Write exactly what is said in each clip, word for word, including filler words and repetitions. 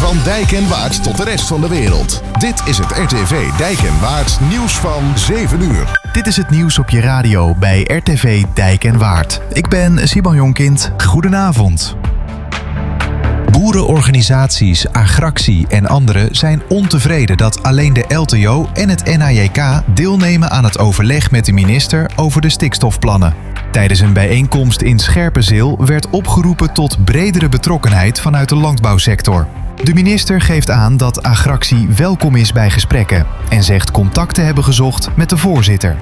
Van Dijk en Waard tot de rest van de wereld. Dit is het R T V Dijk en Waard nieuws van zeven uur. Dit is het nieuws op je radio bij R T V Dijk en Waard. Ik ben Siban Jonkind. Goedenavond. Boerenorganisaties, Agractie en anderen zijn ontevreden dat alleen de L T O en het N H J K deelnemen aan het overleg met de minister over de stikstofplannen. Tijdens een bijeenkomst in Scherpenzeel werd opgeroepen tot bredere betrokkenheid vanuit de landbouwsector. De minister geeft aan dat Agractie welkom is bij gesprekken en zegt contact te hebben gezocht met de voorzitter.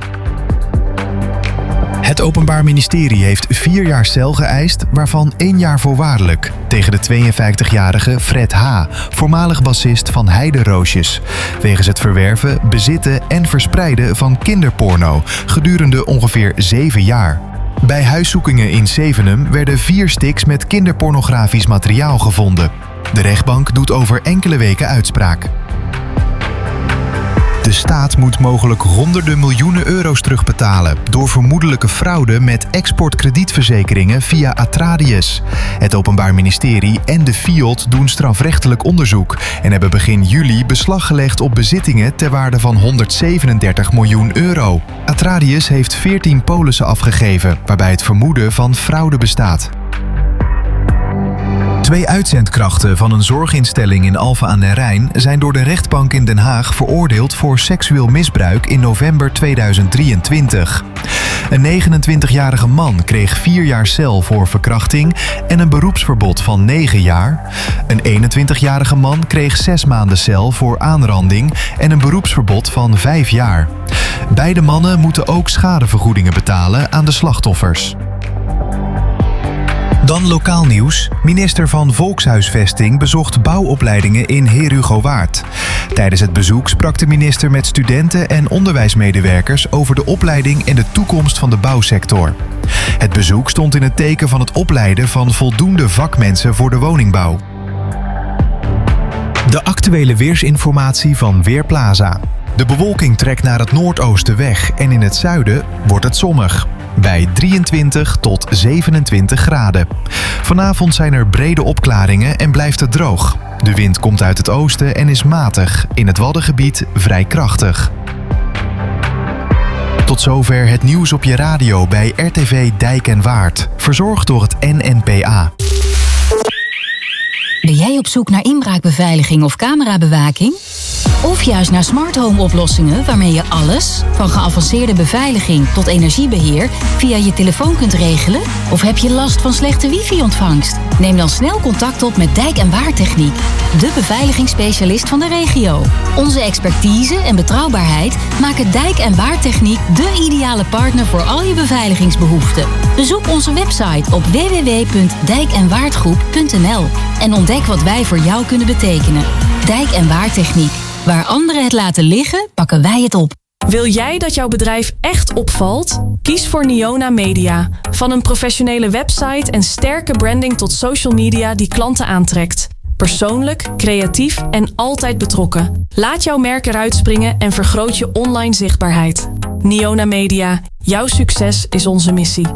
Het Openbaar Ministerie heeft vier jaar cel geëist, waarvan één jaar voorwaardelijk, tegen de tweeënvijftigjarige Fred H., voormalig bassist van Heideroosjes, wegens het verwerven, bezitten en verspreiden van kinderporno gedurende ongeveer zeven jaar. Bij huiszoekingen in Zevenum werden vier sticks met kinderpornografisch materiaal gevonden. De rechtbank doet over enkele weken uitspraak. De staat moet mogelijk honderden miljoenen euro's terugbetalen door vermoedelijke fraude met exportkredietverzekeringen via Atradius. Het Openbaar Ministerie en de Fiat doen strafrechtelijk onderzoek en hebben begin juli beslag gelegd op bezittingen ter waarde van honderdzevenendertig miljoen euro. Atradius heeft veertien polissen afgegeven, waarbij het vermoeden van fraude bestaat. Twee uitzendkrachten van een zorginstelling in Alphen aan den Rijn zijn door de rechtbank in Den Haag veroordeeld voor seksueel misbruik in november tweeduizend drieëntwintig. Een negenentwintigjarige man kreeg vier jaar cel voor verkrachting en een beroepsverbod van negen jaar. Een eenentwintigjarige man kreeg zes maanden cel voor aanranding en een beroepsverbod van vijf jaar. Beide mannen moeten ook schadevergoedingen betalen aan de slachtoffers. Dan lokaal nieuws. Minister van Volkshuisvesting bezocht bouwopleidingen in Herugowaard. Tijdens het bezoek sprak de minister met studenten en onderwijsmedewerkers over de opleiding en de toekomst van de bouwsector. Het bezoek stond in het teken van het opleiden van voldoende vakmensen voor de woningbouw. De actuele weersinformatie van Weerplaza. De bewolking trekt naar het noordoosten weg en in het zuiden wordt het zonnig. Bij drieëntwintig tot zevenentwintig graden. Vanavond zijn er brede opklaringen en blijft het droog. De wind komt uit het oosten en is matig, in het Waddengebied vrij krachtig. Tot zover het nieuws op je radio bij R T V Dijk en Waard. Verzorgd door het N N P A. Ben jij op zoek naar inbraakbeveiliging of camerabewaking? Of juist naar smart home oplossingen waarmee je alles, van geavanceerde beveiliging tot energiebeheer, via je telefoon kunt regelen? Of heb je last van slechte wifi-ontvangst? Neem dan snel contact op met Dijk en Waard Techniek, de beveiligingsspecialist van de regio. Onze expertise en betrouwbaarheid maken Dijk en Waard Techniek de ideale partner voor al je beveiligingsbehoeften. Bezoek onze website op w w w punt dijk en waardgroep punt n l en ontdek wat wij voor jou kunnen betekenen. Dijk en Waard Techniek. Waar anderen het laten liggen, pakken wij het op. Wil jij dat jouw bedrijf echt opvalt? Kies voor Niona Media. Van een professionele website en sterke branding tot social media die klanten aantrekt. Persoonlijk, creatief en altijd betrokken. Laat jouw merk eruit springen en vergroot je online zichtbaarheid. Niona Media. Jouw succes is onze missie.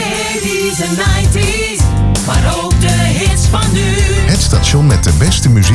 eighties en nineties, maar ook de hits van nu. Het station met de beste muziek